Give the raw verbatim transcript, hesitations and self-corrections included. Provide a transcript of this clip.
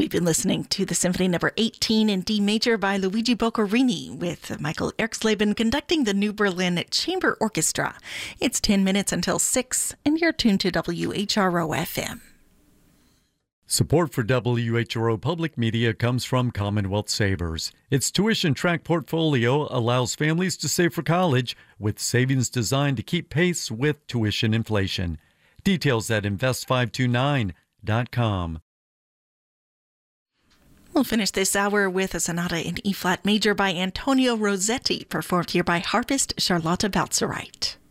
We've been listening to the Symphony Number eighteen in D Major by Luigi Boccherini, with Michael Erxleben conducting the New Berlin Chamber Orchestra. It's ten minutes until six, and you're tuned to W H R O F M. Support for W H R O Public Media comes from Commonwealth Savers. Its tuition track portfolio allows families to save for college with savings designed to keep pace with tuition inflation. Details at invest five two nine dot com. We'll finish this hour with a sonata in E-flat major by Antonio Rossetti, performed here by harpist Charlotta Baltzereit.